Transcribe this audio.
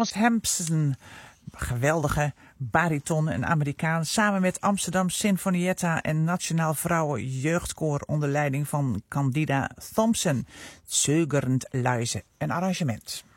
Thomas Hampson, geweldige bariton, een Amerikaan, samen met Amsterdam Sinfonietta en Nationaal Vrouwen Jeugdkoor onder leiding van Candida Thompson. Zögerend luizen, een arrangement.